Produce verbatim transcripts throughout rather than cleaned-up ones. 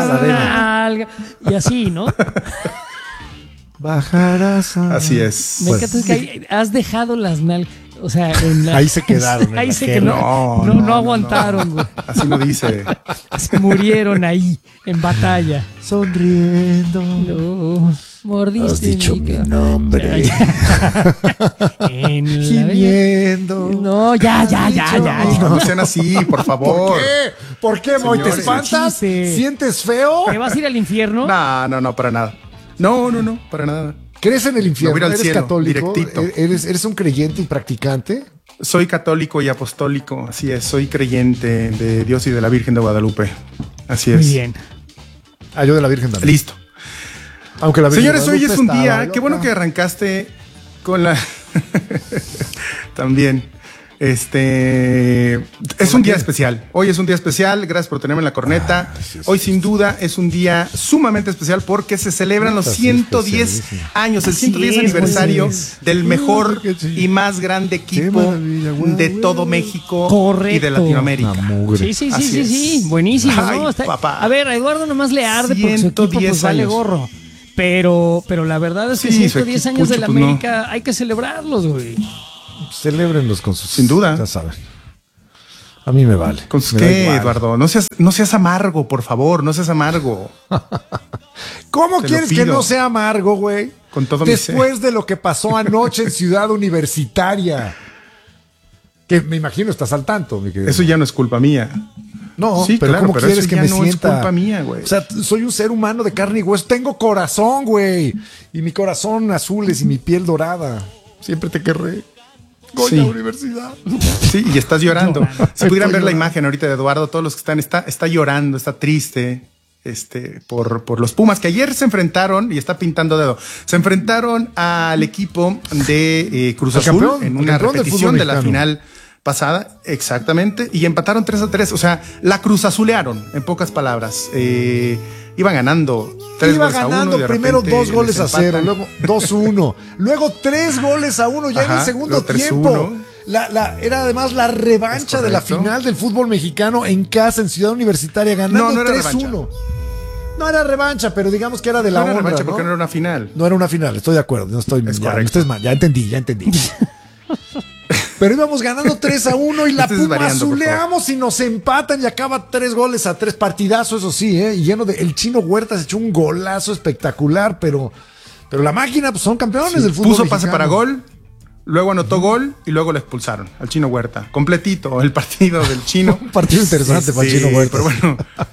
nalga, y así, ¿no? Bajarás. A... Así es. Me encanta, es que ahí has dejado las nalgas. O sea, en la, ahí se quedaron. Ahí se quedaron. No, no, no, no aguantaron, güey. No. Así no dice. Se murieron ahí, en batalla. Sonriendo. No, mordiste. Has dicho mi, mi nombre. Gimiendo. No, ya, ya, ya, ya. No, no sean así, por favor. ¿Por qué? ¿Por qué, Moy? ¿Te espantas? ¿Sientes feo? ¿Te vas a ir al infierno? No, no, no, para nada. No, no, no, para nada. ¿Crees en el infierno? No, ¿Eres cielo, católico? Directito. ¿Eres, ¿Eres un creyente y practicante? Soy católico y apostólico, así es. Soy creyente de Dios y de la Virgen de Guadalupe. Así es. Muy bien. Ah, yo de la Virgen también. Listo. Aunque la Virgen Señores, hoy es un día. loca. Qué bueno que arrancaste con la. También. Este es un día especial. Hoy es un día especial. Gracias por tenerme en la corneta. Ah, sí, Hoy, sí, sin sí. duda, es un día sumamente especial porque se celebran los ciento diez años, el ciento diez aniversario del mejor y más grande equipo de todo México. Correcto. Y de Latinoamérica. Sí, sí, sí, sí, sí. Buenísimo. Ay, ¿no? Está, papá. a ver, a Eduardo nomás le arde porque su equipo pues, vale gorro. Pero, pero la verdad es que sí, ciento diez años de la pues América no. Hay que celebrarlos, güey. Celébrenlos con sus... Sin duda. Ya saben. A mí me vale. ¿Con sus qué, Eduardo? No seas, no seas amargo, por favor. No seas amargo. ¿Cómo Te quieres que no sea amargo, güey? Con todo Después mi ser. de lo que pasó anoche en Ciudad Universitaria. Que me imagino estás al tanto, mi querido. Eso ya no es culpa mía. No, sí, pero claro, ¿cómo pero quieres eso que ya me no sienta? Es culpa mía, güey. O sea, soy un ser humano de carne y hueso. Tengo corazón, güey. Y mi corazón azules y mi piel dorada. Siempre te querré. Voy sí. a la universidad. Sí, y estás llorando. No, si pudieran ver llorando. La imagen ahorita de Eduardo, todos los que están, está, está llorando, está triste. Este, por, por los Pumas, que ayer se enfrentaron, y está pintando dedo, se enfrentaron al equipo de eh, Cruz el Azul campeón, en una repetición de la final pasada, exactamente, y empataron tres a tres, o sea, la Cruz Azulearon, en pocas palabras. Eh, iban ganando tres Iba goles ganando a uno, primero dos goles a cero, luego dos uno, luego tres goles a uno ya Ajá, en el segundo tiempo. La, la, era además la revancha de la final del fútbol mexicano en casa, en Ciudad Universitaria, ganando no, no tres uno. No era revancha, pero digamos que era de la no era honra, revancha ¿no? porque no era una final. No era una final, estoy de acuerdo. No estoy, es ya, correcto. no estés mal, ya entendí, ya entendí. Pero íbamos ganando tres a uno y la Puma azuleamos y nos empatan y acaba tres goles a tres. Partidazo, eso sí, ¿eh? Y lleno de. El Chino Huerta se echó un golazo espectacular, pero, pero la máquina, pues son campeones sí, del fútbol. Puso mexicano. Pase para gol. Luego anotó gol y luego lo expulsaron al Chino Huerta. Completito el partido del Chino. Un partido interesante sí, para el Chino Huerta. Pero bueno,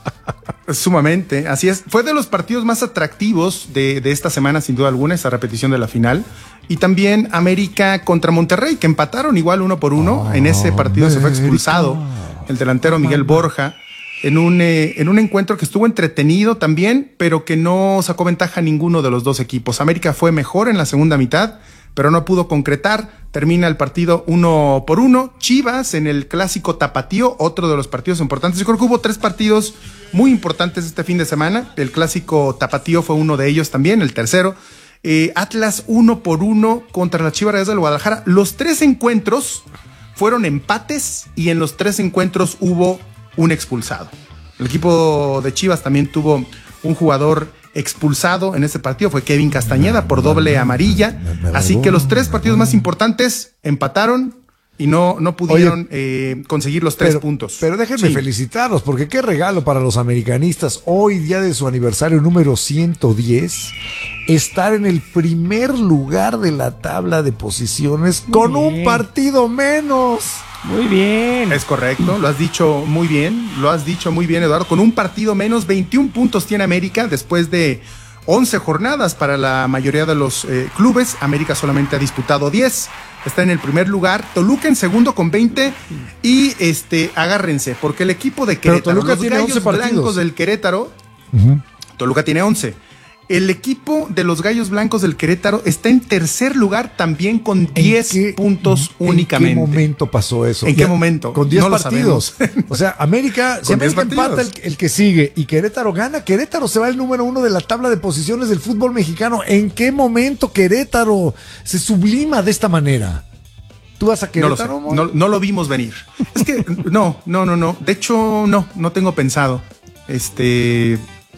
sumamente. Así es. Fue de los partidos más atractivos de, de esta semana, sin duda alguna, esa repetición de la final. Y también América contra Monterrey, que empataron igual uno por uno. Oh, en ese partido América. Se fue expulsado el delantero Miguel Borja. En un, eh, en un encuentro que estuvo entretenido también, pero que no sacó ventaja a ninguno de los dos equipos. América fue mejor en la segunda mitad, pero no pudo concretar. Termina el partido uno por uno. Chivas en el clásico tapatío, otro de los partidos importantes. Yo creo que hubo tres partidos muy importantes este fin de semana. El clásico tapatío fue uno de ellos también, el tercero. Eh, Atlas uno por uno contra las Chivas Rayadas del Guadalajara. Los tres encuentros fueron empates y en los tres encuentros hubo un expulsado. El equipo de Chivas también tuvo un jugador expulsado en ese partido, fue Kevin Castañeda por doble amarilla. Así que los tres partidos más importantes empataron y no, no pudieron Oye, eh, conseguir los tres pero, puntos. Pero déjenme sí. felicitarlos, porque qué regalo para los americanistas. Hoy, día de su aniversario número ciento diez, estar en el primer lugar de la tabla de posiciones muy con bien. Un partido menos. Muy bien. Es correcto, lo has dicho muy bien, lo has dicho muy bien, Eduardo. Con un partido menos, veintiún puntos tiene América después de once jornadas para la mayoría de los eh, clubes. América solamente ha disputado diez, está en el primer lugar. Toluca en segundo con veinte y este, agárrense, porque el equipo de Querétaro, Toluca los tiene Gallos once partidos. Blancos del Querétaro, uh-huh. Toluca tiene once. El equipo de los Gallos Blancos del Querétaro está en tercer lugar también con diez puntos únicamente. ¿En qué momento pasó eso? ¿En qué momento? Con diez no partidos. O sea, América, si América empata el, el que sigue y Querétaro gana, Querétaro se va al número uno de la tabla de posiciones del fútbol mexicano. ¿En qué momento Querétaro se sublima de esta manera? ¿Tú vas a Querétaro? No lo, no, no lo vimos venir. Es que no, no, no, no. De hecho, no, no tengo pensado. Este...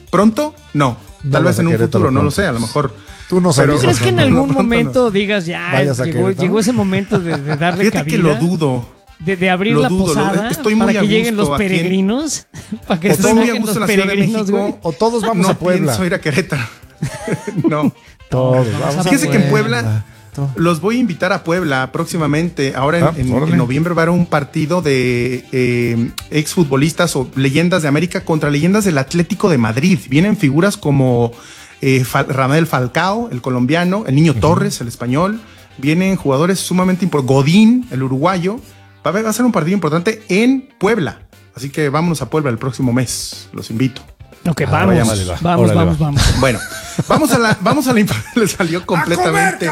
¿Pronto? No. Tal no vez en un futuro, pronto. No lo sé, a lo mejor. Tú no sabes. ¿Crees que en algún momento no. digas ya, llegó, llegó ese momento de, de darle Fíjate cabida? que lo dudo. De, de abrir lo la dudo, posada estoy muy para que lleguen los peregrinos. En, para que estoy muy a gusto en la Ciudad de México. O todos vamos no a Puebla. No pienso ir a Querétaro. no. Todos vamos Fíjese a que en Puebla los voy a invitar a Puebla próximamente. Ahora en, ah, en, en noviembre va a haber un partido de eh, exfutbolistas o leyendas de América contra leyendas del Atlético de Madrid. Vienen figuras como eh, Fal Radamel Falcao, el colombiano, el Niño uh-huh. Torres, el español. Vienen jugadores sumamente importantes. Godín, el uruguayo. Va a, va a ser un partido importante en Puebla. Así que vámonos a Puebla el próximo mes. Los invito. Ok, ah, vamos, vamos, va. vamos, vamos, vamos. Bueno, vamos a la, vamos a la le salió completamente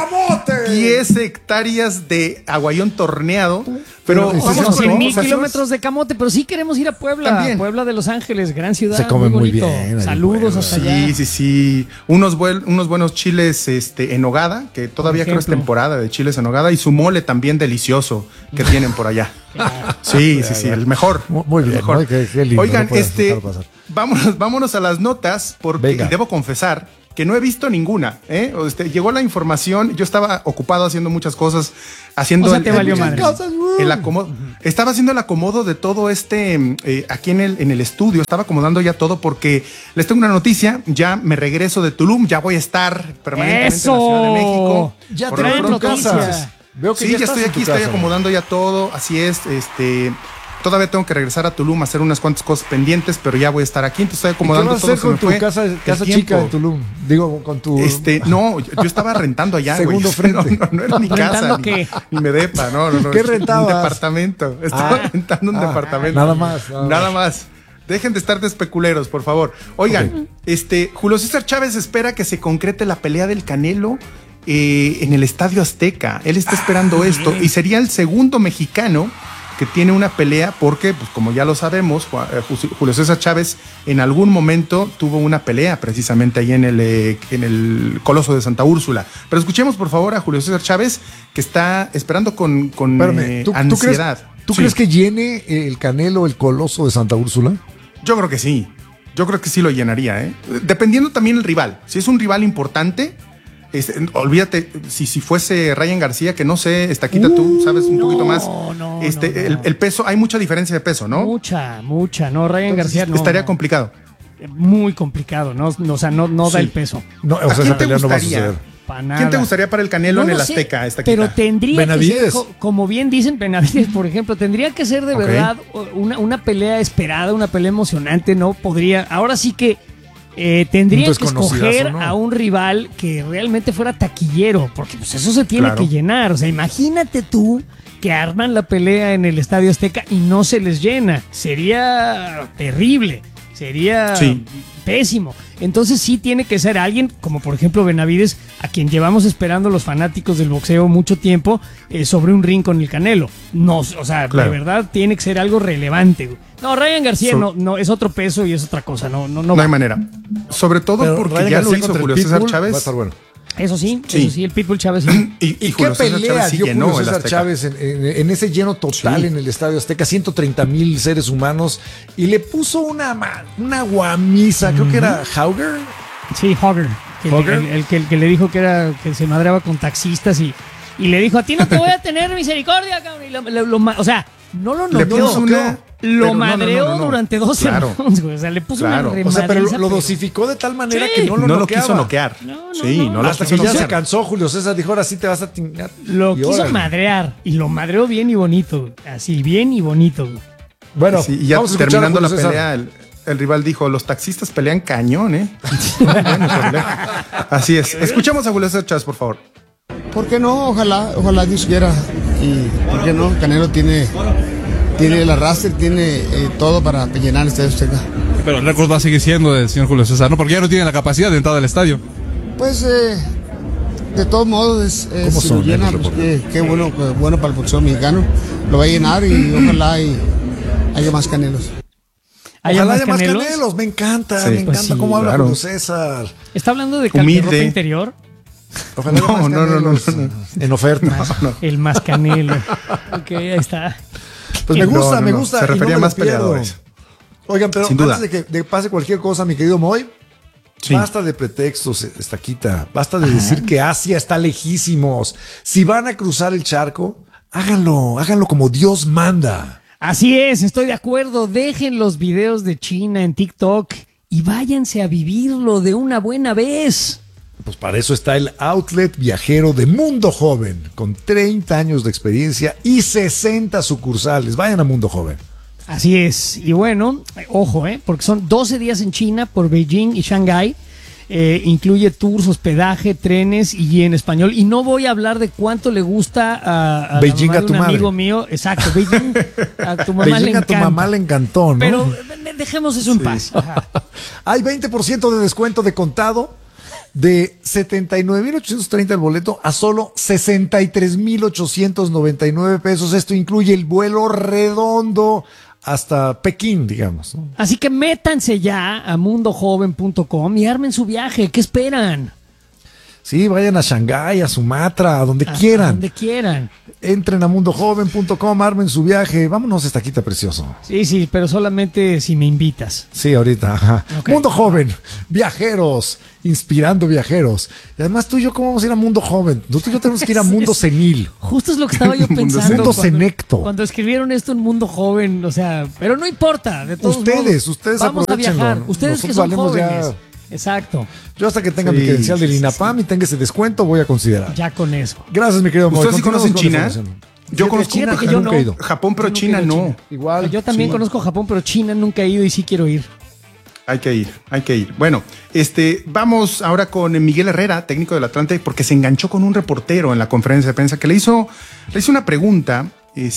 diez hectáreas de aguayón torneado, pero no, vamos con cien mil kilómetros de camote, pero sí queremos ir a Puebla, También. Puebla de Los Ángeles, gran ciudad, se come muy, muy bonito. bien. Saludos hasta sí, allá. Sí, sí, sí, unos, buen, unos buenos chiles este, en nogada, que todavía creo es temporada de chiles en nogada, y su mole también delicioso que tienen por allá. Claro. Sí, sí, sí, el mejor. Muy bien, mejor. ¿no? Qué, qué lindo, Oigan, no este, vámonos, vámonos a las notas, porque Venga. debo confesar que no he visto ninguna, ¿eh? Este, llegó la información, yo estaba ocupado haciendo muchas cosas, haciendo o sea, el, te el, valió madre. Cosas, uh, el acomodo, estaba haciendo el acomodo de todo este, eh, aquí en el, en el estudio, estaba acomodando ya todo porque les tengo una noticia, ya me regreso de Tulum, ya voy a estar permanentemente ¡Eso! en la Ciudad de México. Ya traen noticias. Veo que sí, ya, ya estoy aquí, estoy casa, acomodando ya todo, así es, este... Todavía tengo que regresar a Tulum a hacer unas cuantas cosas pendientes, pero ya voy a estar aquí, entonces estoy acomodando todo. ¿Qué vas a hacer con tu casa, casa chica de Tulum? Digo, con tu... Este, no, yo, yo estaba rentando allá, Segundo güey. frente. No, no, no era mi casa, ni, ni me depa, no, no, no. ¿Qué rentabas? Un departamento. Estaba ah, rentando un ah, departamento. Nada más. Nada, nada más. Dejen de estar de especuleros, por favor. Oigan, okay. este, Julio César Chávez espera que se concrete la pelea del Canelo eh, en el Estadio Azteca. Él está esperando ah, esto bien. y sería el segundo mexicano que tiene una pelea porque, pues como ya lo sabemos, Julio César Chávez en algún momento tuvo una pelea precisamente ahí en el, eh, en el Coloso de Santa Úrsula. Pero escuchemos por favor a Julio César Chávez, que está esperando con, con Espérame, eh, ¿tú, ansiedad. ¿Tú, crees, ¿tú sí. crees que llene el Canelo el Coloso de Santa Úrsula? Yo creo que sí. Yo creo que sí lo llenaría, ¿eh? Dependiendo también el rival. Si es un rival importante... Este, olvídate, si, si fuese Ryan García, que no sé, Estaquita, uh, tú sabes un no, poquito más. No, este, no, no. El, el peso, hay mucha diferencia de peso, ¿no? Mucha, mucha, no, Ryan Entonces, García no. Estaría no. complicado. Muy complicado, ¿no? O sea, no, no sí. da el peso. No, o sea, esa pelea no va a suceder. ¿Quién te gustaría para el Canelo no en el Azteca? Sé, pero tendría Benavides. que ser, como bien dicen Benavides, por ejemplo, tendría que ser de okay. verdad una, una pelea esperada, una pelea emocionante, ¿no? Podría, ahora sí que Eh, tendría que escoger ¿no? a un rival que realmente fuera taquillero, porque pues eso se tiene claro. que llenar. O sea, imagínate tú que arman la pelea en el Estadio Azteca y no se les llena. Sería terrible, sería sí. pésimo. Entonces sí tiene que ser alguien como por ejemplo Benavides, a quien llevamos esperando los fanáticos del boxeo mucho tiempo eh, sobre un ring con el Canelo. No, o sea, claro. de verdad tiene que ser algo relevante. No, Ryan García so, no, no es otro peso y es otra cosa. No, no, no, no hay manera. Sobre todo Pero porque Ryan ya García lo hizo Julio César Chávez. Va a estar bueno. Eso sí, sí, eso sí, el Pitbull Chávez. Sí. ¿Y, y, y qué pelea dio Julio César Chávez en, en, en ese lleno total sí. en el Estadio Azteca? ciento treinta mil seres humanos y le puso una, una guamisa, mm-hmm. creo que era Hauger. Sí, Hauger. El, el, el, el, que, el que le dijo que era que se madreaba con taxistas y, y le dijo, a ti no te voy a tener misericordia, cabrón. Y lo, lo, lo, o sea, no lo noqueó. Una, lo madreó no, no, no, no. durante dos claro. semanas, güey. O sea, le puso claro. una O sea, pero lo, lo dosificó de tal manera sí. que no lo No noqueaba. lo quiso noquear. No, no, sí, no, no. Hasta que ya se cansó Julio César, dijo, ahora sí te vas a tingar. Lo quiso órale. madrear y lo madreó bien y bonito. Así, bien y bonito. Bueno, sí, y ya vamos terminando la pelea, el, el rival dijo, los taxistas pelean cañón, ¿eh? bueno, así es. Escuchamos a Julio César Chávez, por favor. ¿Por qué no? Ojalá, ojalá Dios quiera. Y ¿por qué no? Canelo tiene... Tiene el arrastre, tiene eh, todo para llenar el Estadio Azteca. Pero el récord va a seguir siendo del señor Julio César, ¿no? Porque ya no tiene la capacidad de entrar al estadio. Pues, eh, de todos modos, es, es, si lo llena, pues, qué, qué bueno, bueno para el boxeo mexicano. Lo va a llenar y ojalá y haya más Canelos. ¿Haya más canelos? más canelos? Me encanta, sí, me encanta pues sí, cómo habla claro. Julio César. ¿Está hablando de ropa interior? Ojalá no, más no, no, no, no, no. En oferta. Más, no. El más canelo. Ok, ahí está. Pues me gusta, no, no, me gusta. Se refería no a más peleadores. Oigan, pero Sin antes duda. de que de pase cualquier cosa, mi querido Moy, Sí. Basta de pretextos, Estaquita. Basta de Ajá. decir que Asia está lejísimos. Si van a cruzar el charco, háganlo, háganlo como Dios manda. Así es, estoy de acuerdo. Dejen los videos de China en TikTok y váyanse a vivirlo de una buena vez. Pues para eso está el outlet viajero de Mundo Joven, con treinta años de experiencia y sesenta sucursales. Vayan a Mundo Joven. Así es. Y bueno, ojo, ¿eh? porque son doce días en China por Beijing y Shanghái. Eh, incluye tours, hospedaje, trenes y en español. Y no voy a hablar de cuánto le gusta a, a Beijing la mamá a tu de un madre. amigo mío. Exacto, Beijing a tu mamá Beijing le a tu mamá le encantó, ¿no? Pero dejemos eso en sí. paz. Ajá. Hay veinte por ciento de descuento de contado de setenta y nueve mil ochocientos treinta el boleto a solo sesenta y tres mil ochocientos noventa y nueve pesos. Esto incluye el vuelo redondo hasta Pekín, digamos, ¿no? Así que métanse ya a mundo joven punto com y armen su viaje. ¿Qué esperan? Sí, vayan a Shanghái, a Sumatra, a donde a, quieran. A donde quieran. Entren a mundo joven punto com, armen su viaje. Vámonos, Estaquita precioso. Sí, sí, pero solamente si me invitas. Sí, ahorita. Ajá. Okay. Mundo Joven, viajeros, inspirando viajeros. Y además tú y yo, ¿cómo vamos a ir a Mundo Joven? Tú y yo tenemos que ir a Mundo Senil. Justo es lo que estaba yo pensando. Mundo Senecto. Cuando escribieron esto en Mundo Joven, o sea, pero no importa. De todos ustedes, modos, ustedes vamos a viajar. Ustedes Nosotros que son jóvenes. Ya... Exacto. Yo hasta que tenga sí, mi credencial del INAPAM sí. y tenga ese descuento voy a considerar. Ya con eso. Gracias, mi querido amor. ¿Ustedes sí conocen China? Yo conozco China, que yo no. Japón, pero China no. China. Igual. Yo también sí. conozco Japón, pero China nunca he ido y sí quiero ir. Hay que ir, hay que ir. Bueno, este, vamos ahora con Miguel Herrera, técnico del Atlante, porque se enganchó con un reportero en la conferencia de prensa que le hizo, le hizo una pregunta,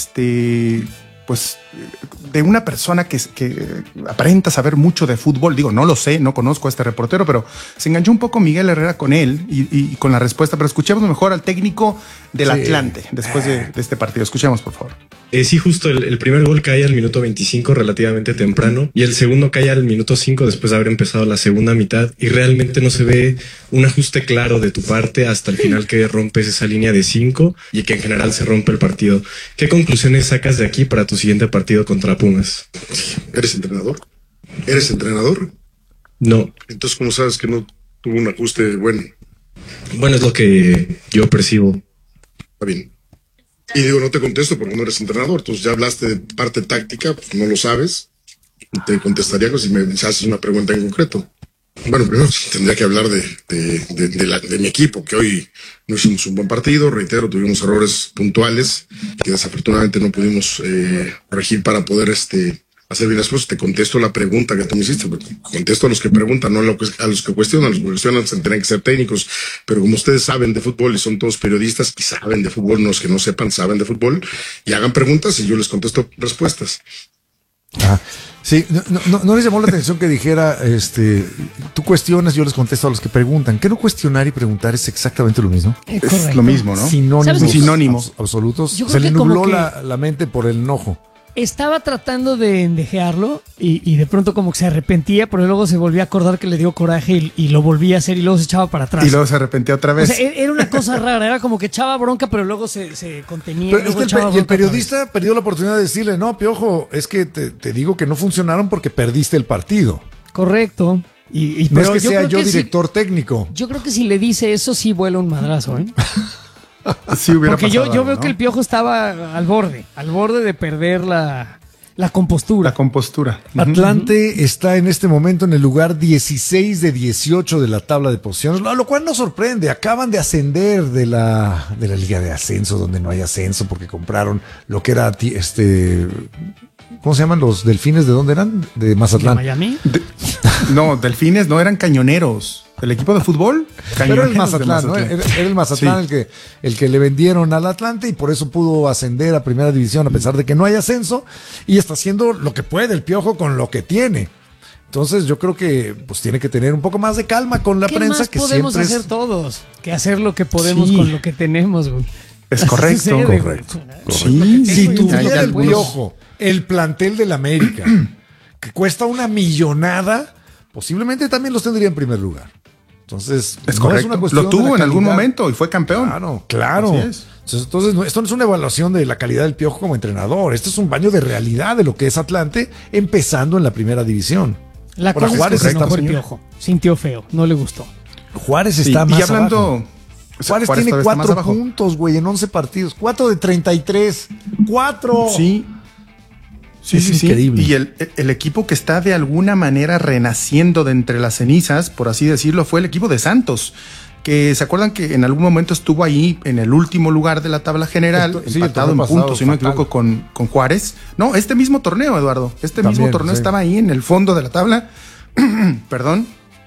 este, pues, de una persona que, que aparenta saber mucho de fútbol. Digo, no lo sé, no conozco a este reportero, pero se enganchó un poco Miguel Herrera con él y, y con la respuesta. Pero escuchemos mejor al técnico del sí. Atlante después de, de este partido. Escuchemos, por favor. Eh, sí, justo el, el primer gol cae al minuto veinticinco, relativamente temprano, y el segundo cae al minuto cinco después de haber empezado la segunda mitad, y realmente no se ve un ajuste claro de tu parte hasta el final que rompes esa línea de cinco y que en general se rompe el partido. ¿Qué conclusiones sacas de aquí para tu siguiente partido contra Pumas? ¿Eres entrenador? ¿Eres entrenador? No. Entonces, ¿cómo sabes que no tuvo un ajuste bueno? Bueno, es lo que yo percibo. Está bien. Y digo, no te contesto porque no eres entrenador. Entonces ya hablaste de parte táctica, pues no lo sabes. Te contestaría si me haces una pregunta en concreto. Bueno, primero tendría que hablar de, de, de, de, la, de mi equipo, que hoy no hicimos un buen partido. Reitero, tuvimos errores puntuales que desafortunadamente no pudimos eh, corregir para poder este, hacer bien las cosas. Te contesto la pregunta que tú me hiciste, porque contesto a los que preguntan, no a los que, a los que cuestionan. Los que cuestionan tendrían que ser técnicos, pero como ustedes saben de fútbol y son todos periodistas y saben de fútbol, no los que no sepan saben de fútbol, y hagan preguntas y yo les contesto respuestas. Ah, sí, no, no, no les llamó la atención que dijera, este, tú cuestionas, yo les contesto a los que preguntan. ¿Qué no cuestionar y preguntar es exactamente lo mismo? Es, es lo mismo, ¿no? Sinónimos, sinónimos absolutos. Se le nubló la, la mente por el enojo. Estaba tratando de endejearlo y, y de pronto como que se arrepentía, pero luego se volvía a acordar que le dio coraje y, y lo volvía a hacer y luego se echaba para atrás. Y luego se arrepentía otra vez. O sea, era una cosa rara, era como que echaba bronca, pero luego se, se contenía. Pero y, es que el, pe- y el periodista perdió la oportunidad de decirle, no, Piojo, es que te, te digo que no funcionaron porque perdiste el partido. Correcto. Y, y, no pero es que yo sea creo yo que director si, técnico. Yo creo que si le dice eso sí vuela un madrazo, ¿eh? Sí hubiera porque pasado yo, yo algo, veo ¿no? que el Piojo estaba al borde, al borde de perder la... La compostura. La compostura. Atlante uh-huh. está en este momento en el lugar dieciséis de dieciocho de la tabla de posiciones, lo, lo cual no sorprende. Acaban de ascender de la, de la Liga de Ascenso, donde no hay ascenso, porque compraron lo que era este. ¿Cómo se llaman los delfines? ¿De dónde eran? De Mazatlán. ¿De Miami? De, no, delfines no eran cañoneros. El equipo de fútbol, pero era el Mazatlán, ¿no? Era, era el Mazatlán sí. el que el que le vendieron al Atlante y por eso pudo ascender a primera división a pesar de que no hay ascenso y está haciendo lo que puede el Piojo con lo que tiene. Entonces yo creo que pues tiene que tener un poco más de calma con la ¿Qué prensa más que podemos siempre hacer es... todos que hacer lo que podemos sí. con lo que tenemos, güey. Es correcto, sucede, correcto, correcto. Sí, si tuviera el algunos... Piojo el plantel del América que cuesta una millonada, posiblemente también los tendría en primer lugar. Entonces, es no correcto. Es una cuestión lo tuvo en algún momento y fue campeón. Claro, claro. Es. Entonces, entonces no, esto no es una evaluación de la calidad del Piojo como entrenador. Esto es un baño de realidad de lo que es Atlante, empezando en la primera división. La cosa Juárez es que se enojó el Piojo. Sintió feo, no le gustó. Juárez está sí, más y hablando, abajo. Juárez, Juárez tiene cuatro puntos, güey, en once partidos. Cuatro de treinta y tres. ¡Cuatro! Sí. Sí, es sí, increíble. sí. Y el, el equipo que está de alguna manera renaciendo de entre las cenizas, por así decirlo, fue el equipo de Santos. Que se acuerdan que en algún momento estuvo ahí en el último lugar de la tabla general, Esto, sí, empatado en puntos, si no me equivoco, con, con Juárez. No, este mismo torneo, Eduardo. Este También, mismo torneo sí. estaba ahí en el fondo de la tabla. Perdón.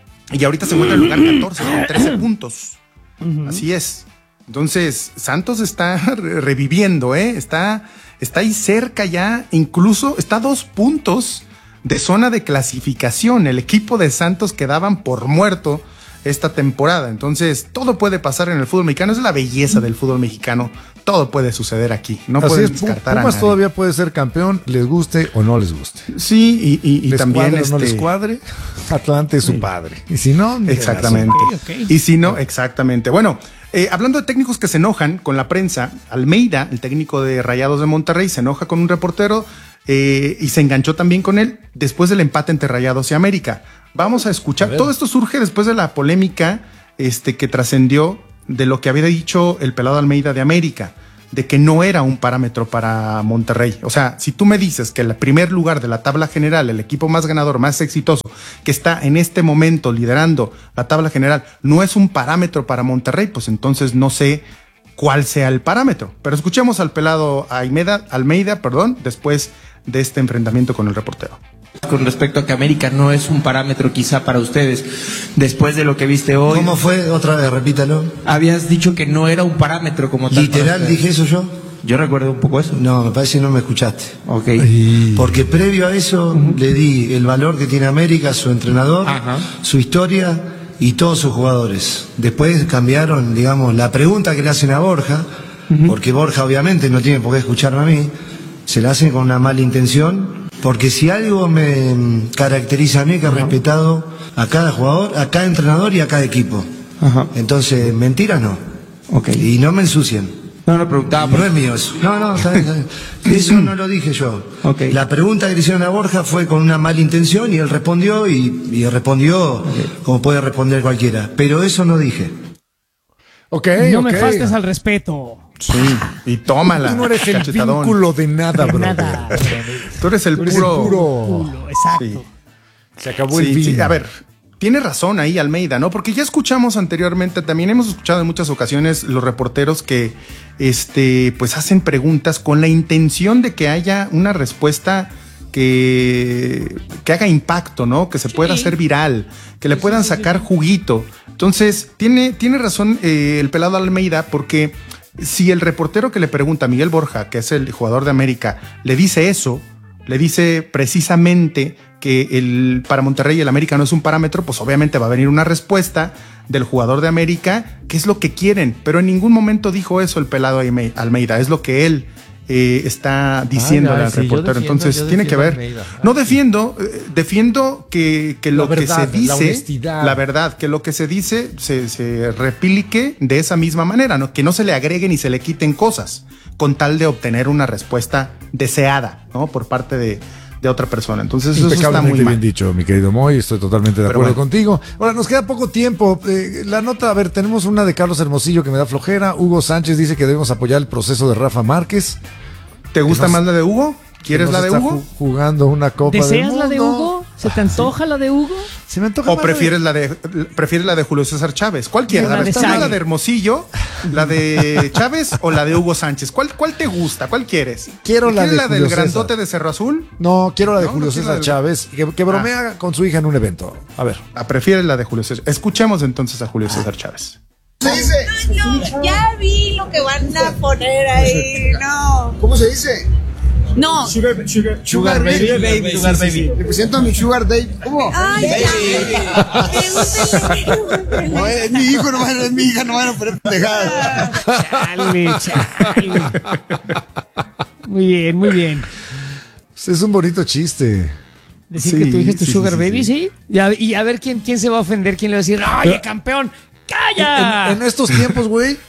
Y ahorita se encuentra en el lugar catorce, con trece puntos. Uh-huh. Así es. Entonces, Santos está reviviendo, ¿eh? Está, está ahí cerca ya, incluso está a dos puntos de zona de clasificación. El equipo de Santos quedaban por muerto esta temporada. Entonces, todo puede pasar en el fútbol mexicano. Es la belleza del fútbol mexicano. Todo puede suceder aquí. No pueden descartar a nadie. Pumas todavía puede ser campeón, les guste o no les guste. Sí, y, y, y también este... no les cuadre, Atlante es su padre. Y si no, exactamente. Okay, okay. Y si no, exactamente. Bueno, eh, hablando de técnicos que se enojan con la prensa, Almeida, el técnico de Rayados de Monterrey, se enoja con un reportero eh, y se enganchó también con él después del empate entre Rayados y América. Vamos a escuchar. A Todo esto surge después de la polémica este, que trascendió de lo que había dicho el pelado Almeida de América, de que no era un parámetro para Monterrey. O sea, si tú me dices que el primer lugar de la tabla general, el equipo más ganador, más exitoso, que está en este momento liderando la tabla general, no es un parámetro para Monterrey, pues entonces no sé cuál sea el parámetro. Pero escuchemos al pelado Almeida, Almeida, perdón, después de este enfrentamiento con el reportero. Con respecto a que América no es un parámetro quizá para ustedes, después de lo que viste hoy. ¿Cómo fue? Otra vez, repítalo. Habías dicho que no era un parámetro como tal. ¿Literal dije eso yo? Yo recuerdo un poco eso. No, me parece que no me escuchaste. Ok. Porque previo a eso uh-huh. le di el valor que tiene América, su entrenador, Ajá. su historia y todos sus jugadores. Después cambiaron, digamos, la pregunta que le hacen a Borja, uh-huh. porque Borja obviamente no tiene por qué escucharme a mí, se la hacen con una mala intención. Porque si algo me caracteriza a mí, que he respetado a cada jugador, a cada entrenador y a cada equipo. Ajá. Entonces, mentiras no. Okay. Y no me ensucien. No, no preguntaba. No es mío eso. No, no, está bien, está bien. Eso no lo dije yo. Okay. La pregunta que le hicieron a Borja fue con una mala intención y él respondió y, y respondió okay. como puede responder cualquiera. Pero eso no dije. Okay, no okay. me faltes al respeto. Sí, y tómala. Tú no eres el cachetadón. Vínculo de nada, bro. Nada. Tú eres el Tú eres puro. El puro. Culo, exacto. Sí. Se acabó sí, el vino. Sí. A ver, tiene razón ahí Almeida, ¿no? Porque ya escuchamos anteriormente, también hemos escuchado en muchas ocasiones los reporteros que este, pues hacen preguntas con la intención de que haya una respuesta que, que haga impacto, ¿no? Que se sí. pueda hacer viral, que le puedan sacar juguito. Entonces, tiene, tiene razón eh, el pelado Almeida, porque si el reportero que le pregunta a Miguel Borja, que es el jugador de América, le dice eso, le dice precisamente que el, para Monterrey el América no es un parámetro, pues obviamente va a venir una respuesta del jugador de América, que es lo que quieren, pero en ningún momento dijo eso el pelado Almeida, es lo que él eh, está diciéndole ah, al sí, reportero, defiendo, entonces tiene que ver. Almeida. No defiendo, eh, defiendo que, que lo verdad, que se dice, la, la verdad, que lo que se dice se, se replique de esa misma manera, ¿no? Que no se le agreguen y se le quiten cosas, con tal de obtener una respuesta deseada, ¿no? Por parte de, de otra persona. Entonces eso está muy bien mal. dicho, mi querido Moy, estoy totalmente de Pero acuerdo bueno. contigo. Ahora, nos queda poco tiempo. Eh, la nota, a ver, tenemos una de Carlos Hermosillo que me da flojera. Hugo Sánchez dice que debemos apoyar el proceso de Rafa Márquez. ¿Te gusta nos, más la de Hugo? ¿Quieres la de Hugo? Jugando una copa ¿Deseas del la de Hugo? ¿Se te antoja la de Hugo? Se me antoja. ¿O prefieres la de prefieres la de Julio César Chávez? ¿Cuál quieres? La, la, de la de Hermosillo, la de Chávez o la de Hugo Sánchez? ¿Cuál, cuál te gusta? ¿Cuál quieres? Quiero la de la Julio del César. grandote de Cerro Azul? No, quiero la de no, Julio no César del... Chávez, que, que bromea ah. con su hija en un evento. A ver. Ah, prefieres la de Julio César. Escuchemos entonces a Julio César Chávez. ¿Se dice? Ay, no, ya vi lo que van a poner ahí, no. ¿Cómo se dice? No. Sugar, sugar, sugar, sugar baby, baby, baby, sugar baby. Sí, sí. Le presento a mi sugar baby. ¿Cómo? Ay, baby. No, es mi hijo, no es mi hija, no van a poner pendejadas. Chale, chale. Muy bien, muy bien. Es un bonito chiste. Decir sí, que tu hija es tu sí, sugar sí, baby, ¿sí? ¿sí? Y, a, y a ver quién, quién se va a ofender, quién le va a decir, ¡oye, campeón! ¡Calla! En, en estos tiempos, güey,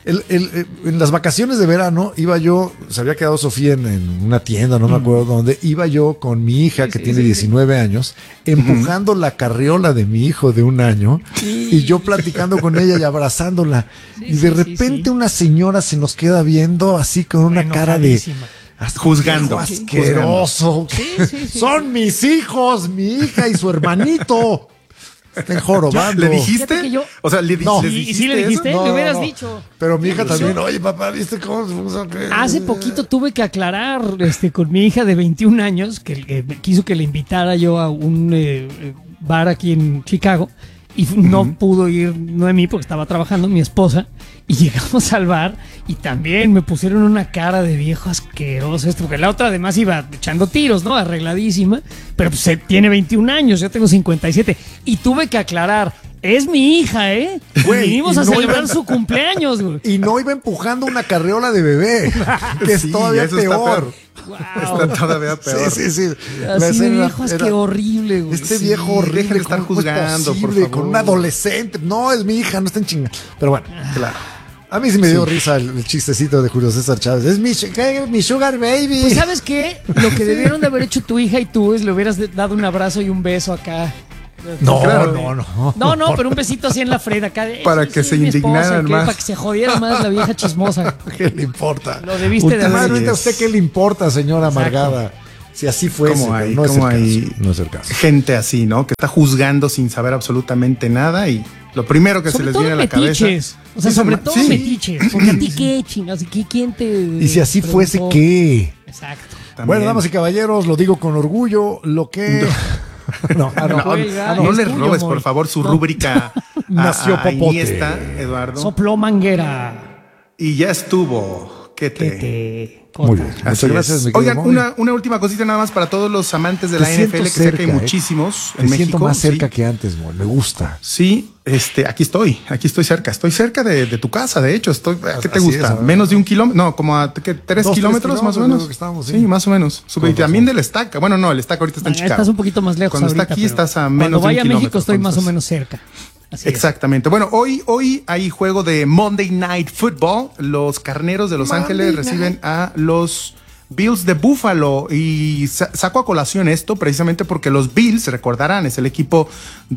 El, el, el, en las vacaciones de verano iba yo, se había quedado Sofía en, en una tienda, no me acuerdo dónde, iba yo con mi hija que sí, tiene sí, diecinueve sí. años, empujando uh-huh. la carriola de mi hijo de un año sí. y yo platicando con ella y abrazándola. Sí, y de sí, repente sí, sí. una señora se nos queda viendo así con una bueno, cara de... Juzgando. Asqueroso. Sí, sí, sí, Son sí. mis hijos, mi hija y su hermanito. Estén jorobando. ¿Le dijiste? Yo, o sea, ¿le, no. ¿le dijiste ¿Y si le dijiste? eso? No, le hubieras no. dicho. Pero mi hija también, oye papá, ¿viste cómo se puso? Hace poquito tuve que aclarar este, con mi hija de veintiún años, que, que quiso que le invitara yo a un eh, bar aquí en Chicago, y no uh-huh. pudo ir Noemí porque estaba trabajando, mi esposa, y llegamos al bar y también me pusieron una cara de viejo asqueroso esto, porque la otra además iba echando tiros, ¿no? Arregladísima, pero pues tiene veintiún años, yo tengo cincuenta y siete, y tuve que aclarar, es mi hija, ¿eh? Güey, vinimos a no celebrar iba... su cumpleaños, güey. Y no iba empujando una carriola de bebé, que es sí, todavía peor. Wow. Está todavía peor. Sí, sí, sí. Así de viejo, es que horrible, güey. Este sí, viejo horrible. Dejen de estar juzgando, es por favor. Con un adolescente. No, es mi hija, no estén chingando. Pero bueno, claro. A mí sí me dio sí. risa el, el chistecito de Julio César Chávez. Es mi, mi sugar baby. Pues, ¿sabes qué? Lo que debieron de haber hecho tu hija y tú es le hubieras dado un abrazo y un beso acá. No, claro, no, no. No, no, pero un besito así en la frente acá. De, para que sí, se indignaran más. Para que se jodiera más la vieja chismosa. ¿Qué le importa? Lo debiste de haber. ¿A usted qué le importa, señora amargada? Si así fuese, ¿Cómo hay, no, es cómo el hay caso, no es el caso. Gente así, ¿no? Que está juzgando sin saber absolutamente nada y lo primero que sobre se les viene a la metiches. cabeza. O sea, sí, sobre todo sí. metiches. Porque a ti qué, chingas, ¿quién te Y si así preguntó? Fuese, ¿qué? Exacto. También. Bueno, damas y caballeros, lo digo con orgullo, lo que... No, no, no, no, no le robes, por favor, su no. rúbrica. Nació Popote. Iniesta, Eduardo. Sopló manguera. Y ya estuvo. ¿Qué te? ¿Qué te? Muy bien. Muchas gracias, mi Oigan, una, una última cosita nada más para todos los amantes de la N F L, que sé que hay muchísimos eh. en Te México. Siento más cerca sí. que antes, Mo. Me gusta. Sí, este, aquí estoy, aquí estoy cerca. Estoy cerca de, de tu casa, de hecho. Estoy, ¿qué te Así gusta? Es, ¿Menos de un kilómetro? No, como a ¿qué, tres Dos, kilómetros, tres más o menos. Estamos, sí. sí, más o menos. Sube, y también del Estaca. Bueno, no, el Estaca ahorita está en Chicago. Estás un poquito más lejos. Cuando ahorita, está aquí estás a menos de un kilómetro. Cuando vaya a México estoy más o menos cerca. Así Exactamente. Es. Bueno, hoy, hoy hay juego de Monday Night Football. Los Carneros de Los Monday Ángeles Night. Reciben a los Bills de Buffalo, y saco a colación esto precisamente porque los Bills, recordarán, es el equipo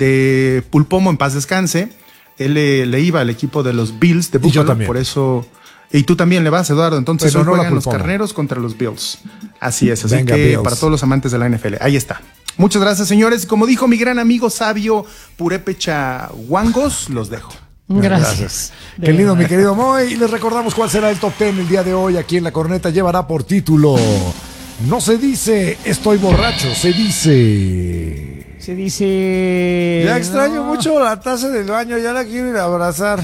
de Pulpomo, en paz descanse. Él le, le iba al equipo de los Bills de Buffalo, por eso. Y tú también le vas, Eduardo. Entonces hoy no juegan los Carneros contra los Bills. Así es, así Venga, que Bills. Para todos los amantes de la N F L, ahí está. Muchas gracias, señores. Como dijo mi gran amigo sabio Purépecha Huangos, los dejo. Gracias. Gracias. Qué lindo, mi querido Moy. Y les recordamos cuál será el top ten el día de hoy aquí en La Corneta. Llevará por título: no se dice estoy borracho, se dice... Se dice... Ya extraño no. mucho la taza del baño, ya la quiero ir a abrazar.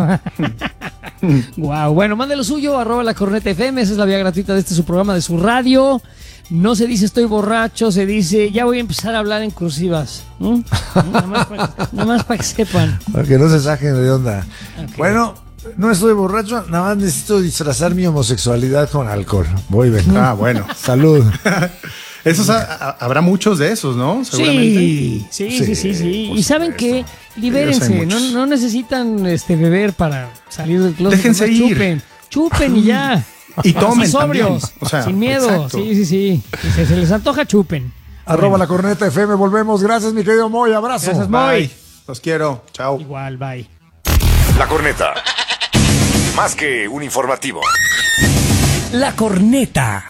Wow, bueno, mande lo suyo, arroba La Corneta F M, esa es la vía gratuita de este su programa, de su radio. No se dice estoy borracho, se dice ya voy a empezar a hablar en cursivas. ¿Mm? Nada más para pa que sepan. Para que no se saquen de onda. Okay. Bueno, no estoy borracho, nada más necesito disfrazar mi homosexualid con alcohol. Voy bien. Ah, bueno. Salud. Esos ha, ha, habrá muchos de esos, ¿no? Seguramente. Sí, sí, sí, sí, sí, sí. Y saben que libérense, no, no necesitan este beber para salir del closet. Déjense ir. Chupen, chupen y ya. Y tomen así sobrios, o sea, sin miedo. Exacto. Sí, sí, sí. Si se les antoja, chupen. Arroba bueno. La Corneta F M, volvemos. Gracias, mi querido Moy. Abrazo. Gracias, Moy. Bye. Los quiero. Chao. Igual, bye. La Corneta. Más que un informativo. La Corneta.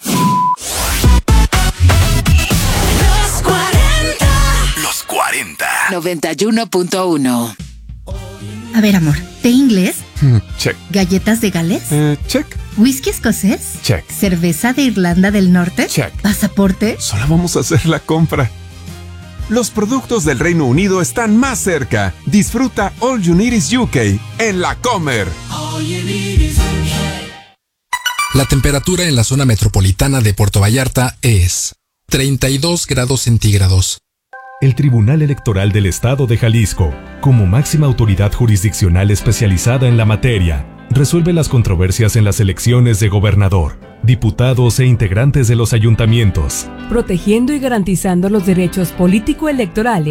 Los cuarenta. Los cuarenta. noventa y uno punto uno. A ver, amor, ¿té inglés? Check. ¿Galletas de Gales? Uh, check. ¿Whisky escocés? Check. ¿Cerveza de Irlanda del Norte? Check. ¿Pasaporte? Solo vamos a hacer la compra. Los productos del Reino Unido están más cerca. Disfruta All You Need Is U K en La Comer. All you need is U K. La temperatura en la zona metropolitana de Puerto Vallarta es treinta y dos grados centígrados. El Tribunal Electoral del Estado de Jalisco, como máxima autoridad jurisdiccional especializada en la materia, resuelve las controversias en las elecciones de gobernador, diputados e integrantes de los ayuntamientos, protegiendo y garantizando los derechos político-electorales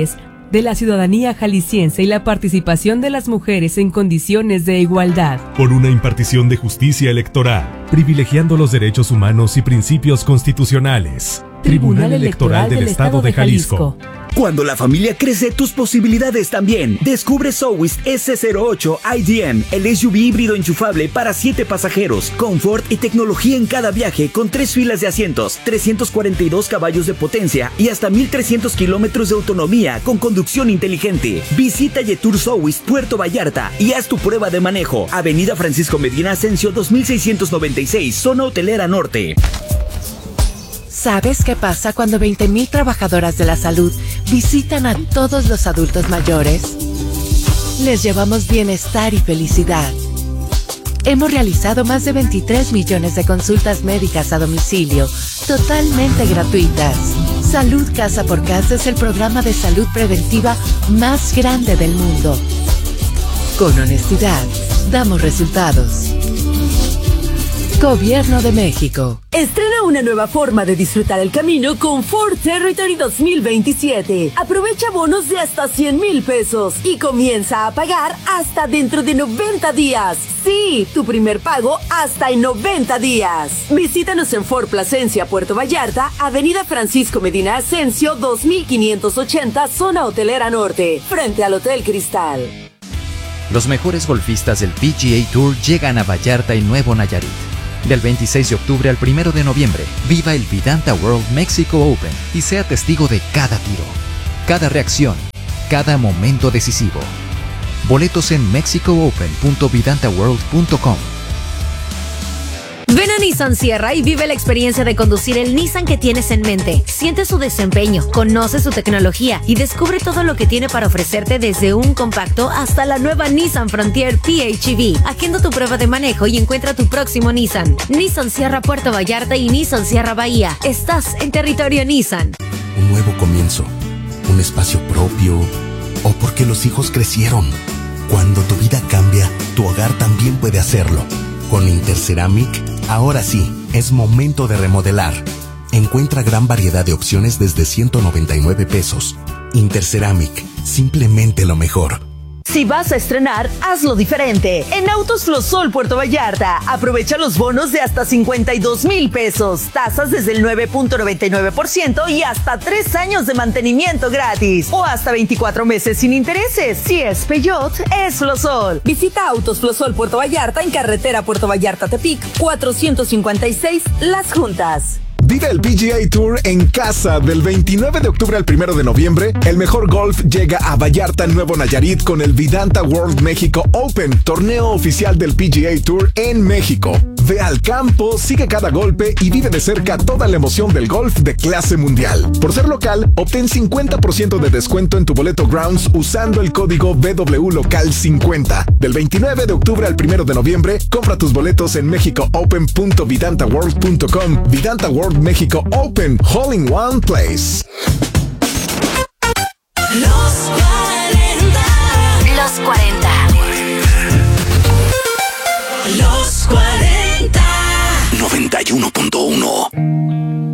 de la ciudadanía jalisciense y la participación de las mujeres en condiciones de igualdad. Por una impartición de justicia electoral, privilegiando los derechos humanos y principios constitucionales. Tribunal Electoral del Estado de Jalisco. Cuando la familia crece, tus posibilidades también. Descubre Sowis ese cero ocho I D M, el S U V híbrido enchufable para siete pasajeros, confort y tecnología en cada viaje, con tres filas de asientos, trescientos cuarenta y dos caballos de potencia y hasta mil trescientos kilómetros de autonomía con conducción inteligente. Visita Yetur Sowis Puerto Vallarta y haz tu prueba de manejo. Avenida Francisco Medina Ascencio dos mil seiscientos noventa y seis, Zona Hotelera Norte. ¿Sabes qué pasa cuando veinte mil trabajadoras de la salud visitan a todos los adultos mayores? Les llevamos bienestar y felicidad. Hemos realizado más de veintitrés millones de consultas médicas a domicilio, totalmente gratuitas. Salud Casa por Casa es el programa de salud preventiva más grande del mundo. Con honestidad, damos resultados. Gobierno de México. Estrena una nueva forma de disfrutar el camino con Ford Territory dos mil veintisiete. Aprovecha bonos de hasta cien mil pesos y comienza a pagar hasta dentro de noventa días. Sí, tu primer pago hasta en noventa días. Visítanos en Ford Plasencia, Puerto Vallarta, Avenida Francisco Medina Ascencio dos mil quinientos ochenta, Zona Hotelera Norte, frente al Hotel Cristal. Los mejores golfistas del P G A Tour llegan a Vallarta y Nuevo Nayarit. Del veintiséis de octubre al primero de noviembre, viva el Vidanta World Mexico Open y sea testigo de cada tiro, cada reacción, cada momento decisivo. Boletos en mexico open punto vidanta world punto com. Ven a Nissan Sierra y vive la experiencia de conducir el Nissan que tienes en mente. Siente su desempeño, conoce su tecnología y descubre todo lo que tiene para ofrecerte, desde un compacto hasta la nueva Nissan Frontier P H E V. Agenda tu prueba de manejo y encuentra tu próximo Nissan. Nissan Sierra Puerto Vallarta y Nissan Sierra Bahía. Estás en territorio Nissan. Un nuevo comienzo, un espacio propio, o porque los hijos crecieron. Cuando tu vida cambia, tu hogar también puede hacerlo. Con Interceramic, ahora sí, es momento de remodelar. Encuentra gran variedad de opciones desde ciento noventa y nueve pesos. Interceramic, simplemente lo mejor. Si vas a estrenar, hazlo diferente. En Autos Flosol Puerto Vallarta, aprovecha los bonos de hasta cincuenta y dos mil pesos, tasas desde el nueve punto noventa y nueve por ciento y hasta tres años de mantenimiento gratis. O hasta veinticuatro meses sin intereses. Si es Peugeot, es Flosol. Visita Autos Flosol Puerto Vallarta en carretera Puerto Vallarta-Tepic, cuatrocientos cincuenta y seis, Las Juntas. Vive el P G A Tour en casa. Del veintinueve de octubre al primero de noviembre, el mejor golf llega a Vallarta, Nuevo Nayarit, con el Vidanta World México Open, torneo oficial del P G A Tour en México. Ve al campo, sigue cada golpe y vive de cerca toda la emoción del golf de clase mundial. Por ser local, obtén cincuenta por ciento de descuento en tu boleto Grounds usando el código B W Local cincuenta. Del veintinueve de octubre al primero de noviembre, compra tus boletos en mexico open punto vidanta world punto com. Vidanta World México Open, All in One Place. Los cuarenta. Los cuarenta.